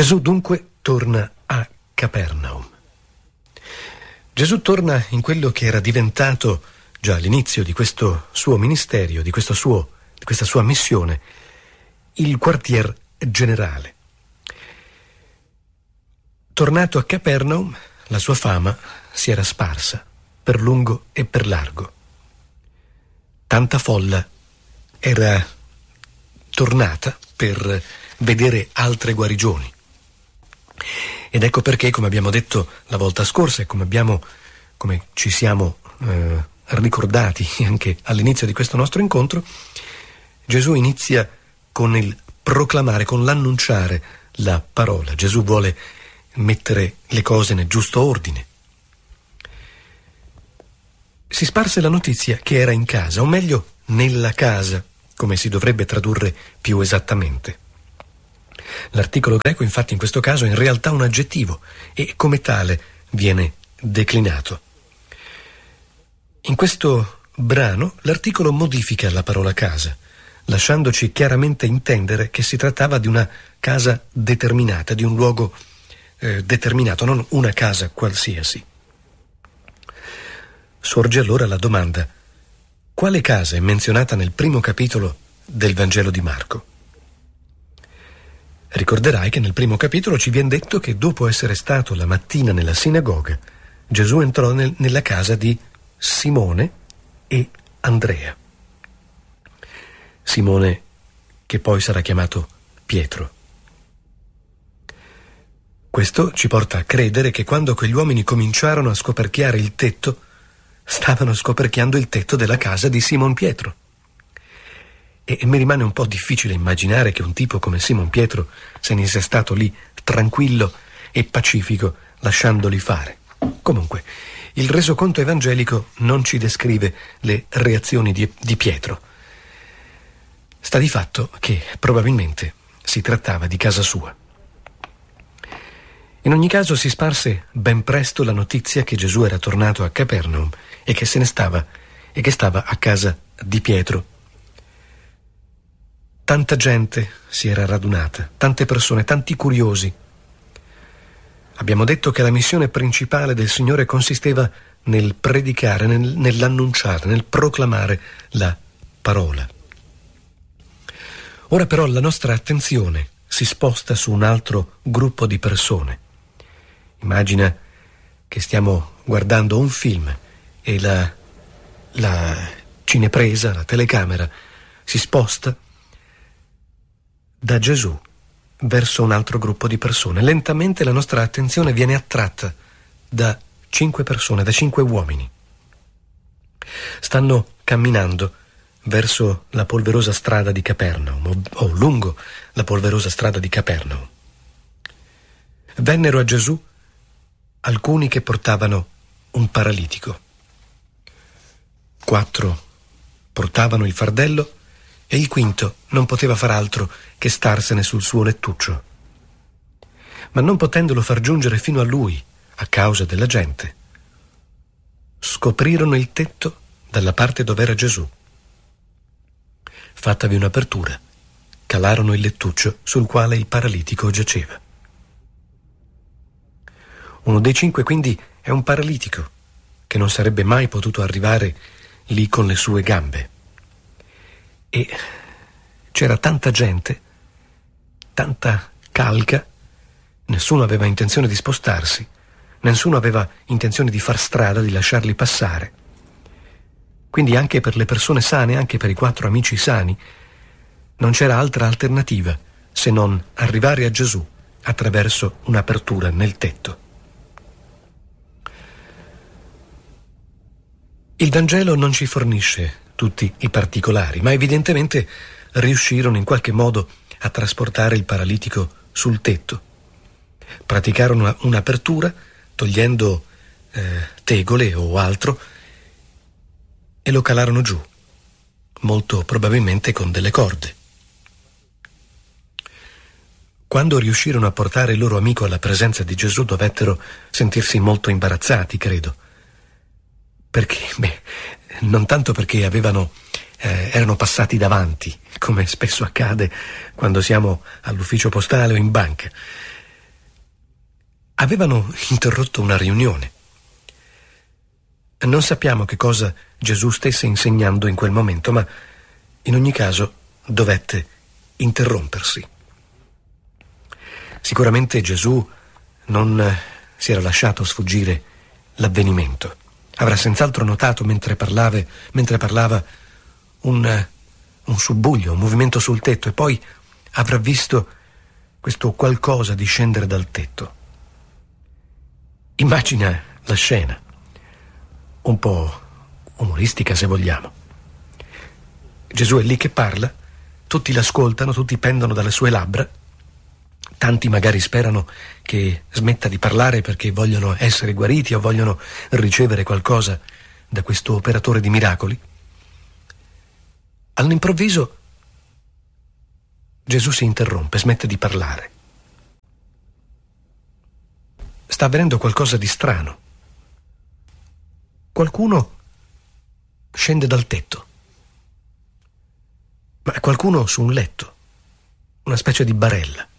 Gesù dunque torna a Capernaum. Gesù torna in quello che era diventato già all'inizio di questo suo ministero, di questa sua missione, il quartier generale. Tornato a Capernaum, la sua fama si era sparsa per lungo e per largo. Tanta folla era tornata per vedere altre guarigioni. Ed ecco perché, come abbiamo detto la volta scorsa e come ci siamo ricordati anche all'inizio di questo nostro incontro, Gesù inizia con il proclamare, con l'annunciare la parola. Gesù vuole mettere le cose nel giusto ordine. Si sparse la notizia che era in casa, o meglio, nella casa, come si dovrebbe tradurre più esattamente. L'articolo greco, infatti, in questo caso è in realtà un aggettivo e come tale viene declinato. In questo brano l'articolo modifica la parola casa, lasciandoci chiaramente intendere che si trattava di una casa determinata, di un luogo determinato, non una casa qualsiasi. Sorge allora la domanda: quale casa è menzionata nel primo capitolo del Vangelo di Marco? Ricorderai che nel primo capitolo ci viene detto che dopo essere stato la mattina nella sinagoga, Gesù entrò nella casa di Simone e Andrea. Simone, che poi sarà chiamato Pietro. Questo ci porta a credere che quando quegli uomini cominciarono a scoperchiare il tetto, stavano scoperchiando il tetto della casa di Simon Pietro. E mi rimane un po' difficile immaginare che un tipo come Simon Pietro se ne sia stato lì tranquillo e pacifico, lasciandoli fare. Comunque, il resoconto evangelico non ci descrive le reazioni di Pietro. Sta di fatto che probabilmente si trattava di casa sua. In ogni caso si sparse ben presto la notizia che Gesù era tornato a Capernaum e che se ne stava e che stava a casa di Pietro. Tanta gente si era radunata, tante persone, tanti curiosi. Abbiamo detto che la missione principale del Signore consisteva nel predicare, nell'annunciare, nel proclamare la parola. Ora però la nostra attenzione si sposta su un altro gruppo di persone. Immagina che stiamo guardando un film e la cinepresa, la telecamera, si sposta da Gesù verso un altro gruppo di persone. Lentamente la nostra attenzione viene attratta da 5 persone, da 5 uomini. Stanno camminando verso la polverosa strada di Capernaum, o lungo la polverosa strada di Capernaum. Vennero a Gesù alcuni che portavano un paralitico. 4 portavano il fardello e il quinto non poteva far altro che starsene sul suo lettuccio. Ma non potendolo far giungere fino a lui, a causa della gente, scoprirono il tetto dalla parte dove era Gesù. Fattavi un'apertura, calarono il lettuccio sul quale il paralitico giaceva. Uno dei 5 quindi è un paralitico che non sarebbe mai potuto arrivare lì con le sue gambe. E c'era tanta gente, tanta calca, nessuno aveva intenzione di spostarsi, nessuno aveva intenzione di far strada, di lasciarli passare. Quindi anche per le persone sane, anche per i 4 amici sani, non c'era altra alternativa se non arrivare a Gesù attraverso un'apertura nel tetto. Il Vangelo non ci fornisce tutti i particolari, ma evidentemente riuscirono in qualche modo a trasportare il paralitico sul tetto. Praticarono un'apertura togliendo tegole o altro e lo calarono giù, molto probabilmente con delle corde. Quando riuscirono a portare il loro amico alla presenza di Gesù dovettero sentirsi molto imbarazzati, credo. Perché? Non tanto perché erano passati davanti, come spesso accade quando siamo all'ufficio postale o in banca, avevano interrotto una riunione. Non sappiamo che cosa Gesù stesse insegnando in quel momento, ma in ogni caso dovette interrompersi. Sicuramente Gesù non si era lasciato sfuggire l'avvenimento. Avrà senz'altro notato mentre parlava un subbuglio, un movimento sul tetto, e poi avrà visto questo qualcosa discendere dal tetto. Immagina la scena, un po' umoristica se vogliamo. Gesù è lì che parla, tutti l'ascoltano, tutti pendono dalle sue labbra, tanti magari sperano che smetta di parlare perché vogliono essere guariti o vogliono ricevere qualcosa da questo operatore di miracoli. All'improvviso Gesù si interrompe, smette di parlare. Sta avvenendo qualcosa di strano. Qualcuno scende dal tetto, ma qualcuno su un letto, una specie di barella.